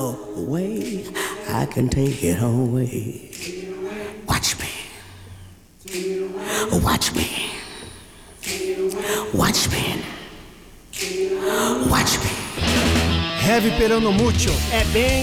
away. I can take it away. Watch me. Watch me. Watch me. Watch me. Heavy Perano Mucho. É bem